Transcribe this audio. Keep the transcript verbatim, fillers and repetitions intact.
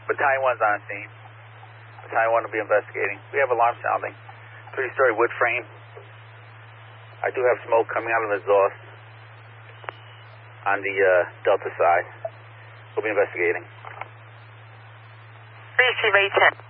Battalion one's on scene. Battalion one will be investigating. We have alarm sounding. Three-story wood frame. I do have smoke coming out of the exhaust on the uh, Delta side. We'll be investigating. Receive eight ten.